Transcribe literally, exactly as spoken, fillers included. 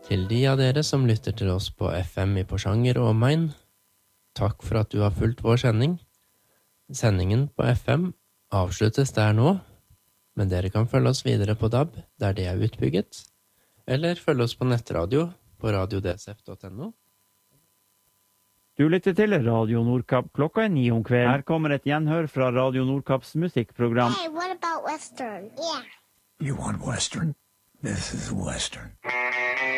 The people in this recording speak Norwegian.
Til de av dere som lytter til oss på F M i Porsanger og omegn, takk for at du har fulgt vår sending. Sendingen på F M avsluttes der nå, men dere kan følge oss videre på D A B, der det er utbygget, eller følge oss på nettradio på radio d s f punktum n o. Du lytter til Radio Nordkapp, klokka er ni om kvelden. Her kommer et gjenhør fra Radio Nordkapps musikkprogram. Hey, what about Western? Yeah. You want Western? This is Western.